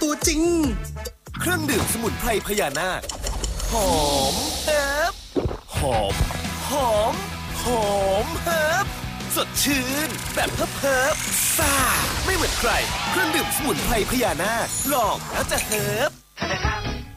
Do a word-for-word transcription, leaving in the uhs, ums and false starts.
ตัวจริงเครื่องดื่มสมุนไพรพญานาคหอมเฮิร์บหอมหอมหอมเฮิร์บสดชื่นแบบเฮิร์บเฮิร์บซ่าไม่เหมือนใครเครื่องดื่มสมุนไพรพญานาคลองแล้วจะเฮิร์บ